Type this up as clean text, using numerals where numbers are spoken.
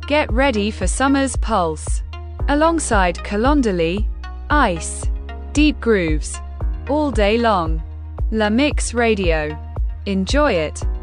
Get ready for summer's pulse. Alongside Calendly, Ice, Deep Grooves, all day long. La Mix Radio. Enjoy it.